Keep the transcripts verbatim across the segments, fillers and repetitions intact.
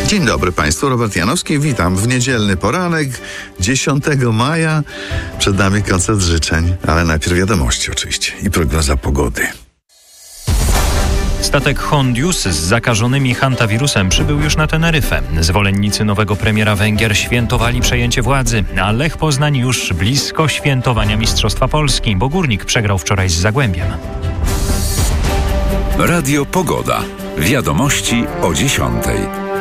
Dzień dobry Państwu, Robert Janowski, witam w niedzielny poranek dziesiątego maja. Przed nami koncert życzeń, ale najpierw wiadomości oczywiście i prognoza pogody. Statek Hondius z zakażonymi hantawirusem przybył już na Teneryfę. Zwolennicy nowego premiera Węgier świętowali przejęcie władzy, a Lech Poznań już blisko świętowania Mistrzostwa Polski, bo Górnik przegrał wczoraj z Zagłębiem. Radio Pogoda. Wiadomości o dziesiątej.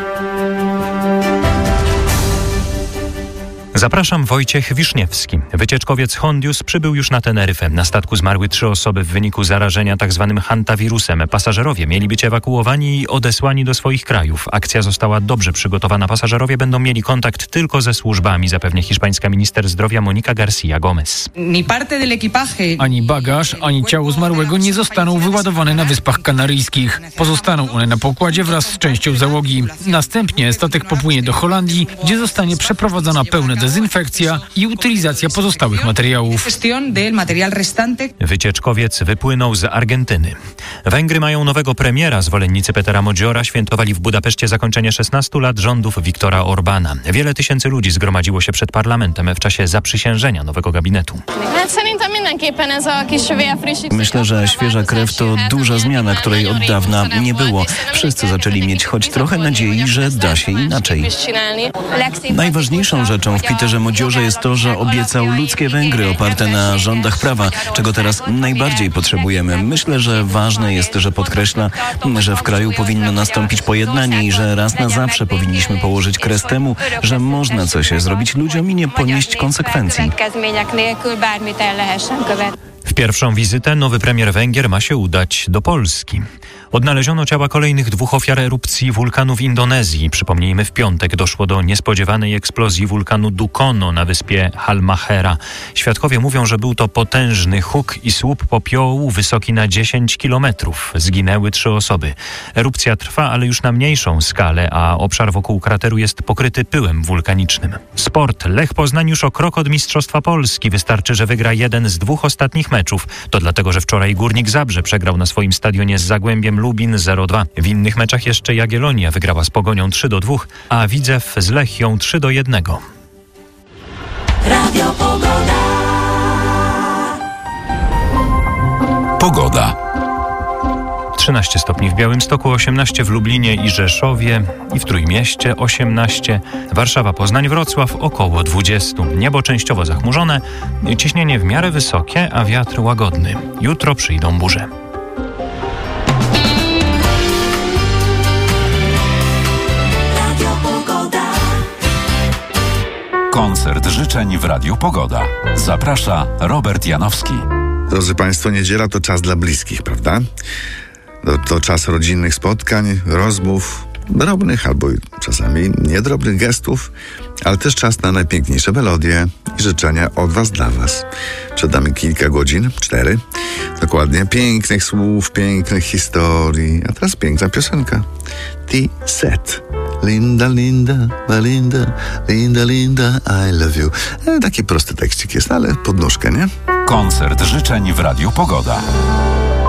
Zapraszam, Wojciech Wiszniewski. Wycieczkowiec Hondius przybył już na Teneryfę. Na statku zmarły trzy osoby w wyniku zarażenia tzw. hantawirusem. Pasażerowie mieli być ewakuowani i odesłani do swoich krajów. Akcja została dobrze przygotowana. Pasażerowie będą mieli kontakt tylko ze służbami, zapewnia hiszpańska minister zdrowia Mónica García Gómez. Ani bagaż, ani ciało zmarłego nie zostaną wyładowane na Wyspach Kanaryjskich. Pozostaną one na pokładzie wraz z częścią załogi. Następnie statek popłynie do Holandii, gdzie zostanie przeprowadzona pełna dezynfekcja i utylizacja pozostałych materiałów. Wycieczkowiec wypłynął z Argentyny. Węgry mają nowego premiera. Zwolennicy Petera Modziora świętowali w Budapeszcie zakończenie szesnastu lat rządów Viktora Orbána. Wiele tysięcy ludzi zgromadziło się przed parlamentem w czasie zaprzysiężenia nowego gabinetu. Myślę, że świeża krew to duża zmiana, której od dawna nie było. Wszyscy zaczęli mieć choć trochę nadziei, że da się inaczej. Najważniejszą rzeczą w Peterze Modziorze jest to, że obiecał ludzkie Węgry oparte na rządach prawa, czego teraz najbardziej potrzebujemy. Myślę, że ważne jest, że podkreśla, że w kraju powinno nastąpić pojednanie i że raz na zawsze powinniśmy położyć kres temu, że można coś zrobić ludziom i nie ponieść konsekwencji. W pierwszą wizytę nowy premier Węgier ma się udać do Polski. Odnaleziono ciała kolejnych dwóch ofiar erupcji wulkanu w Indonezji. Przypomnijmy, w piątek doszło do niespodziewanej eksplozji wulkanu Dukono na wyspie Halmahera. Świadkowie mówią, że był to potężny huk i słup popiołu wysoki na dziesięć kilometrów. Zginęły trzy osoby. Erupcja trwa, ale już na mniejszą skalę, a obszar wokół krateru jest pokryty pyłem wulkanicznym. Sport. Lech Poznań już o krok od Mistrzostwa Polski. Wystarczy, że wygra jeden z dwóch ostatnich meczów. To dlatego, że wczoraj Górnik Zabrze przegrał na swoim stadionie z Zagłębiem Lubin zero dwa. W innych meczach jeszcze Jagiellonia wygrała z Pogonią trzy do dwóch, a Widzew z Lechią trzy do jednego. Radio Pogoda. Pogoda. trzynaście stopni w Białymstoku, osiemnaście w Lublinie i Rzeszowie i w Trójmieście osiemnaście. Warszawa, Poznań, Wrocław około dwadzieścia. Niebo częściowo zachmurzone, ciśnienie w miarę wysokie, a wiatr łagodny. Jutro przyjdą burze. Koncert życzeń w Radiu Pogoda. Zaprasza Robert Janowski. Drodzy Państwo, niedziela to czas dla bliskich, prawda? To, to czas rodzinnych spotkań, rozmów, drobnych albo czasami niedrobnych gestów, ale też czas na najpiękniejsze melodie i życzenia od Was dla Was. Przed nami kilka godzin, cztery, dokładnie, pięknych słów, pięknych historii, a teraz piękna piosenka. T-Set. Linda, Linda, Belinda, Linda, Linda, I love you. E, taki prosty tekścik jest, ale pod nóżkę, nie? Koncert życzeń w Radiu Pogoda.